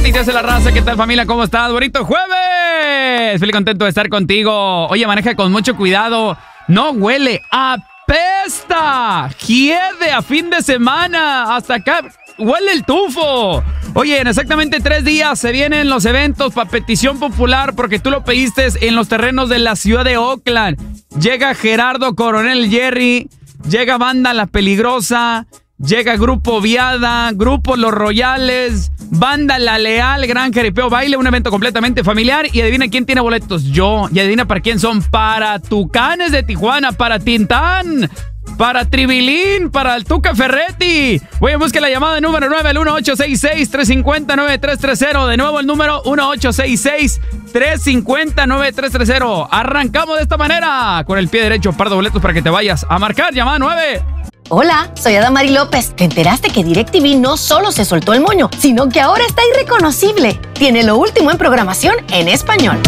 y te hace la raza. ¿Qué tal, familia? ¿Cómo estás? Bonito jueves. Feliz contento de estar contigo. Oye, maneja con mucho cuidado. No huele, apesta. Hiede a fin de semana. Hasta acá huele el tufo. Oye, en exactamente 3 días se vienen los eventos para petición popular porque tú lo pediste en los terrenos de la ciudad de Oakland. Llega Gerardo Coronel Jerry, llega Banda La Peligrosa, llega Grupo Viada, Grupo Los Royales, Banda La Leal, Gran Jaripeo Baile, un evento completamente familiar. Y adivina quién tiene boletos, yo. Y adivina para quién son, para Tucanes de Tijuana, para Tintán, para Tribilín, para el Tuca Ferretti. Voy a buscar la llamada número 9 al 1866-350-9330. De nuevo el número 1866-350-9330. Arrancamos de esta manera con el pie derecho, par de boletos para que te vayas a marcar. Llamada 9. Hola, soy Adamari López. ¿Te enteraste que DirecTV no solo se soltó el moño, sino que ahora está irreconocible? Tiene lo último en programación en español.